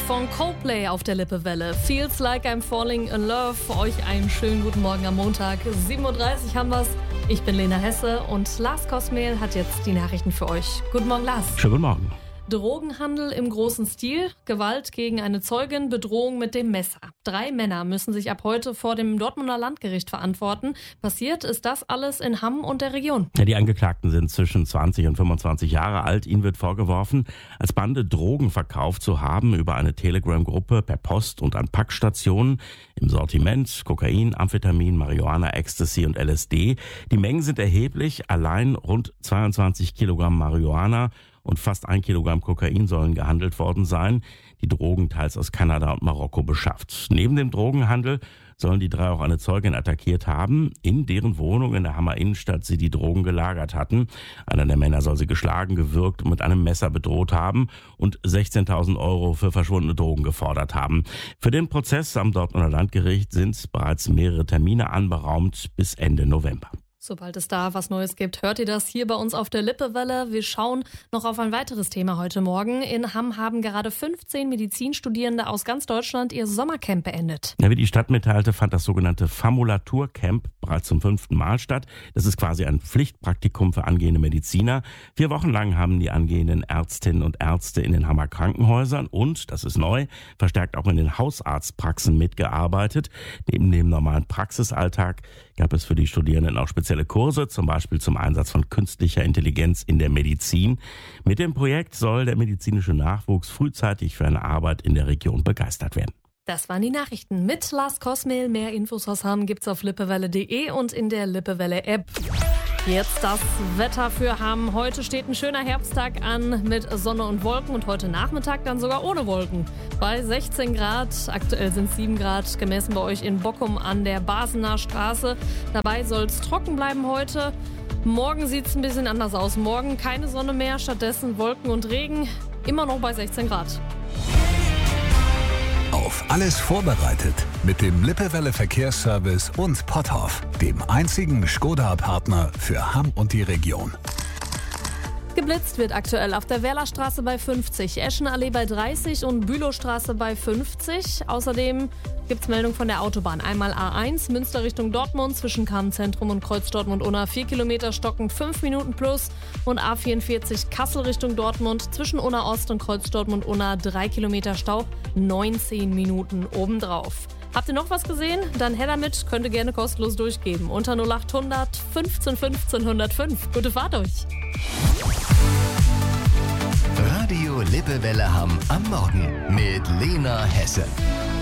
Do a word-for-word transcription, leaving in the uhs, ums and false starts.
von Coldplay auf der Lippewelle. Feels like I'm falling in love. Für euch einen schönen guten Morgen am Montag. sieben Uhr dreißig haben wir's. Ich bin Lena Hesse und Lars Kosmehl hat jetzt die Nachrichten für euch. Guten Morgen, Lars. Schönen guten Morgen. Drogenhandel im großen Stil, Gewalt gegen eine Zeugin, Bedrohung mit dem Messer. Drei Männer müssen sich ab heute vor dem Dortmunder Landgericht verantworten. Passiert ist das alles in Hamm und der Region. Ja, die Angeklagten sind zwischen zwanzig und fünfundzwanzig Jahre alt. Ihnen wird vorgeworfen, als Bande Drogen verkauft zu haben über eine Telegram-Gruppe per Post und an Packstationen. Im Sortiment Kokain, Amphetamin, Marihuana, Ecstasy und L S D. Die Mengen sind erheblich. Allein rund zweiundzwanzig Kilogramm Marihuana und fast ein Kilogramm Kokain sollen gehandelt worden sein. Die Drogen teils aus Kanada und Marokko beschafft. Neben dem Drogenhandel sollen die drei auch eine Zeugin attackiert haben, in deren Wohnung in der Hammer Innenstadt sie die Drogen gelagert hatten. Einer der Männer soll sie geschlagen, gewürgt und mit einem Messer bedroht haben und sechzehntausend Euro für verschwundene Drogen gefordert haben. Für den Prozess am Dortmunder Landgericht sind bereits mehrere Termine anberaumt bis Ende November. Sobald es da was Neues gibt, hört ihr das hier bei uns auf der Lippewelle. Wir schauen noch auf ein weiteres Thema heute Morgen. In Hamm haben gerade fünfzehn Medizinstudierende aus ganz Deutschland ihr Sommercamp beendet. Ja, wie die Stadt mitteilte, fand das sogenannte Famulatur-Camp bereits zum fünften Mal statt. Das ist quasi ein Pflichtpraktikum für angehende Mediziner. Vier Wochen lang haben die angehenden Ärztinnen und Ärzte in den Hammer Krankenhäusern und, das ist neu, verstärkt auch in den Hausarztpraxen mitgearbeitet. Neben dem normalen Praxisalltag gab es für die Studierenden auch spezielle Kurse, zum Beispiel zum Einsatz von künstlicher Intelligenz in der Medizin. Mit dem Projekt soll der medizinische Nachwuchs frühzeitig für eine Arbeit in der Region begeistert werden. Das waren die Nachrichten mit Lars Kosmehl. Mehr Infos aus Hamm gibt's auf lippewelle punkt de und in der Lippewelle-App. Jetzt das Wetter für Hamm. Heute steht ein schöner Herbsttag an mit Sonne und Wolken und heute Nachmittag dann sogar ohne Wolken. Bei sechzehn Grad, aktuell sind es sieben Grad, gemessen bei euch in Bockum an der Basener Straße. Dabei soll es trocken bleiben heute. Morgen sieht es ein bisschen anders aus. Morgen keine Sonne mehr, stattdessen Wolken und Regen. Immer noch bei sechzehn Grad. Auf alles vorbereitet mit dem Lippewelle Verkehrsservice und Potthoff, dem einzigen Skoda-Partner für Hamm und die Region. Geblitzt wird aktuell auf der Werlerstraße bei fünfzig, Eschenallee bei dreißig und Bülowstraße bei fünfzig. Außerdem gibt's Meldung von der Autobahn. Einmal A eins, Münster Richtung Dortmund, zwischen Kahn-Zentrum und Kreuz Dortmund-Unna vier Kilometer stockend, fünf Minuten plus. Und A vierundvierzig, Kassel Richtung Dortmund, zwischen Unna Ost und Kreuz Dortmund-Unna drei Kilometer Stau, neunzehn Minuten obendrauf. Habt ihr noch was gesehen? Dann her damit, könnt ihr gerne kostenlos durchgeben. Unter null acht hundert fünfzehn fünfzehn hundertfünf. Gute Fahrt euch! Radio Lippewelle Hamm am Morgen mit Lena Hesse.